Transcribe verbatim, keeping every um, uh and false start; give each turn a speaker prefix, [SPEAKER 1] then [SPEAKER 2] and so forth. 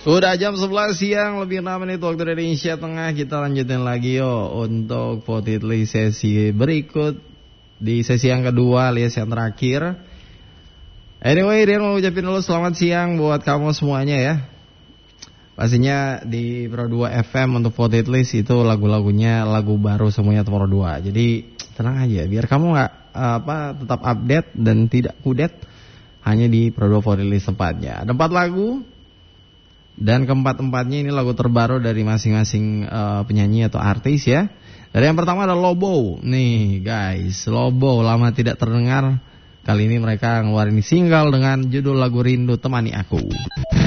[SPEAKER 1] Udah jam sebelas siang lebih enam menit waktu Indonesia Tengah. Kita lanjutin lagi yo untuk Potitli sesi berikut. Di sesi yang kedua alias yang terakhir. Anyway, Rian mau ucapin dulu selamat siang buat kamu semuanya ya. Pastinya di Pro dua F M untuk Potitli itu lagu-lagunya lagu baru semuanya Pro dua. Jadi tenang aja biar kamu gak apa tetap update dan tidak kudet. Hanya di Pro dua Potitli tempatnya. Ada empat lagu. Dan keempat-empatnya ini lagu terbaru dari masing-masing uh, penyanyi atau artis ya. Dari yang pertama ada Lobo. Nih guys, Lobo lama tidak terdengar. Kali ini mereka ngeluarin single dengan judul lagu Rindu Temani Aku.